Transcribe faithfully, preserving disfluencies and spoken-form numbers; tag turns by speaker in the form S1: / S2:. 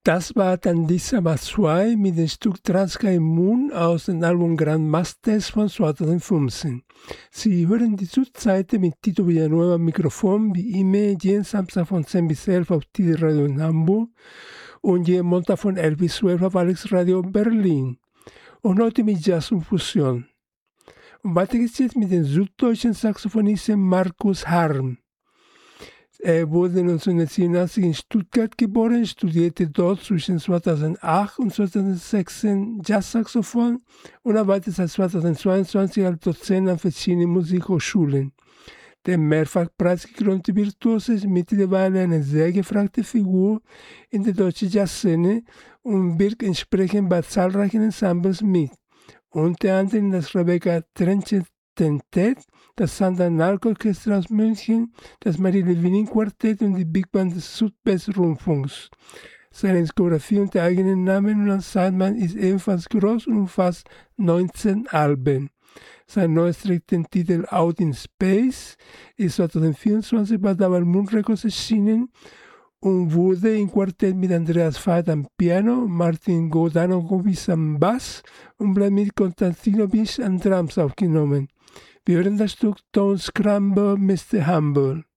S1: Das war dann Lisa Matsuai mit dem Stück Transkai Moon aus dem Album Grandmasters von zweitausendfünfzehn. Sie hören die Südseite mit Tito Villanueva am Mikrofon wie immer jeden Samstag von zehn bis elf auf T D Radio in Hamburg und jeden Montag von elf bis zwölf auf Alex Radio Berlin. Und heute mit Jazz und Fusion. Und weiter geht's jetzt mit dem süddeutschen Saxophonisten Markus Harm. Er wurde neunzehnhundertsiebenundachtzig in Stuttgart geboren, studierte dort zwischen zweitausendacht und zweitausendsechzehn Jazzsaxophon und arbeitet seit zweitausendzweiundzwanzig als Dozent an verschiedenen Musikhochschulen. Der mehrfach preisgekrönte Virtuose ist mittlerweile eine sehr gefragte Figur in der deutschen Jazzszene und wirkt entsprechend bei zahlreichen Ensembles mit. Unter anderem das Rebecca Trenches Quintett, das Sandra Nalk Orchester aus München, das Marie-Levinin Quartett und die Big Band des Südwest-Rundfunks. Seine Diskografie unter eigenen Namen und als Sideman ist ebenfalls groß und umfasst neunzehn Alben. Sein neues trägt den Titel Out in Space, ist zweitausendvierundzwanzig bei Double Moon Records erschienen und wurde im Quartett mit Andreas Veit am Piano, Martin Godanovic am Bass und Wladimir Konstantinovic an Drums aufgenommen. Wir hören das Stück Don't Scramble, Mister Humble.